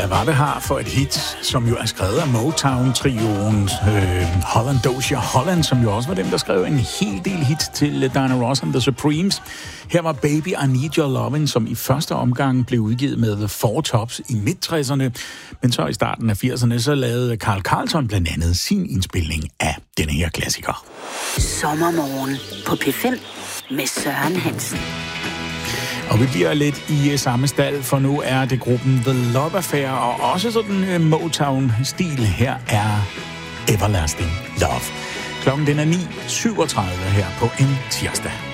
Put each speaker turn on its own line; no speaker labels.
Ravate har for et hit, som jo er skrevet af Motown-trioen Holland Dozier Holland, som jo også var dem, der skrev en hel del hits til Diana Ross and the Supremes. Her var Baby I Need Your Lovin', som i første omgang blev udgivet med The Four Tops i midt-60'erne, men så i starten af 80'erne, så lavede Carl Carlton blandt andet sin indspilning af denne her klassiker.
Sommermorgen på P5 med Søren Hansen.
Og vi bliver lidt i samme stald, for nu er det gruppen The Love Affair, og også sådan Motown-stil. Her er Everlasting Love. Klokken den er 9:37 her på en tirsdag.